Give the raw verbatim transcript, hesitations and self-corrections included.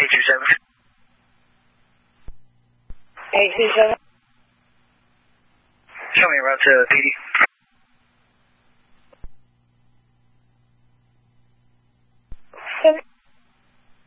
eight two seven. eight two seven. Show me route to P D.